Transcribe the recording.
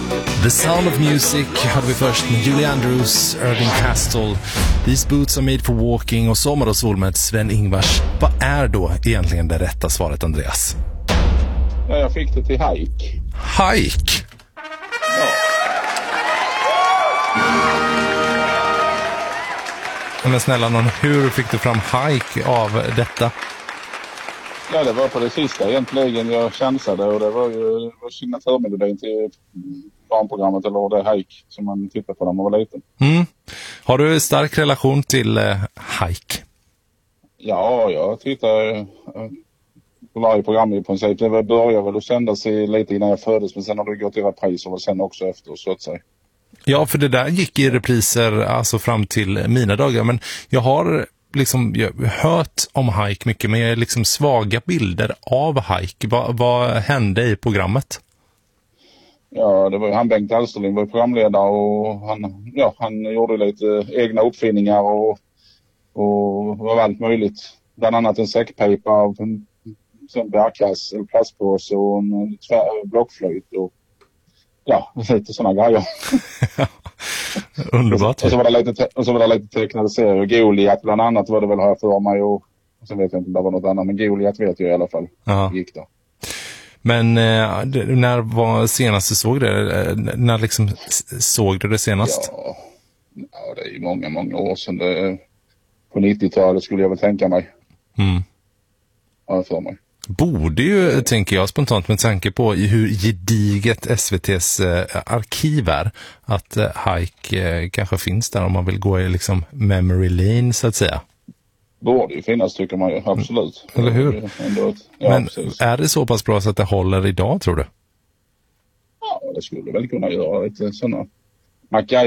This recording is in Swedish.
The Sound of Music hade vi först med Julie Andrews, Irving Castle, These Boots Are Made for Walking och Sommar och sol med Sven-Ingvars. Vad är då egentligen det rätta svaret, Andreas? Ja, jag fick det till hike. Hike? Ja. Men snälla någon, hur fick du fram hike av detta? Ja, det var på det sista egentligen jag chansade, och det var ju signaturmelodin till barnprogrammet, eller det hike som man tittade på när man var liten. Mm. Har du en stark relation till hike? Ja, jag tittar på varje program i princip. Det började väl att sändas lite innan jag föddes, men sen har det gått i repris och sen också efter, så att säga. Ja, för det där gick i repriser alltså fram till mina dagar, men jag har jag hört om hike mycket, men jag är liksom svaga bilder av hike. Vad hände i programmet? Ja, det var han Bengt Alsterling var programledare, och han gjorde lite egna uppfinningar och var allt möjligt. Bland annat en säckpipa av en bärkass, en plastpåse och en blockflöjt och lite sådana grejer. Underbart. Och så var det lite tecknade serier. Goliat bland annat var det väl här för mig, och sen vet jag inte om det var något annat, men Goliat vet jag i alla fall. Ja. Gick då. Men när var senast du såg det? När liksom såg du det senast? Ja, det är ju många år sedan. På 90-talet skulle jag väl tänka mig. Mm. Ja, för mig. Borde ju, tänker jag spontant med tanke på hur gediget SVT:s arkiv är, att hike kanske finns där om man vill gå i liksom memory lane så att säga. Borde ju finnas, tycker man ju, absolut. Eller hur? Men precis. är det så pass bra så att det håller idag, tror du? Ja, det skulle väl kunna göra lite sådana